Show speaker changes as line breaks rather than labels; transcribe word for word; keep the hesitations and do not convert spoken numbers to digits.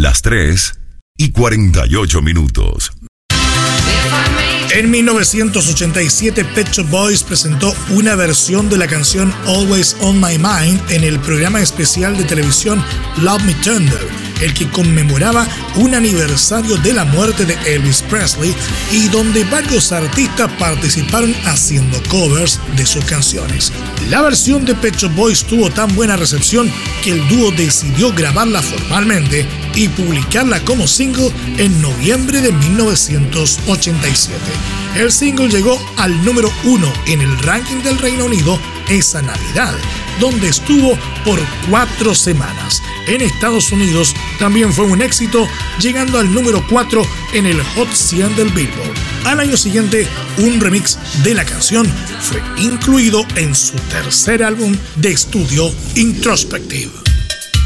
las tres y cuarenta y ocho minutos.
En mil novecientos ochenta y siete, Pet Shop Boys presentó una versión de la canción Always on My Mind en el programa especial de televisión Love Me Tender, el que conmemoraba un aniversario de la muerte de Elvis Presley y donde varios artistas participaron haciendo covers de sus canciones. La versión de Pet Shop Boys tuvo tan buena recepción que el dúo decidió grabarla formalmente y publicarla como single en noviembre de mil novecientos ochenta y siete. El single llegó al número uno en el ranking del Reino Unido esa Navidad, donde estuvo por cuatro semanas. En Estados Unidos también fue un éxito, llegando al número cuatro en el Hot cien del Billboard. Al año siguiente, un remix de la canción fue incluido en su tercer álbum de estudio, Introspective.